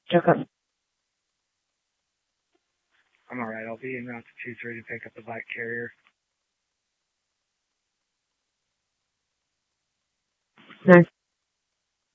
Okay. I'm alright. I'll be en route to 2-3 to pick up the bike carrier. Nice.